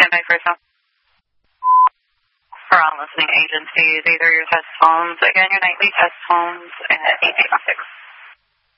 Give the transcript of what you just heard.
standby for yourself. For all listening agencies, either your test phones, again, your nightly test phones at 8816.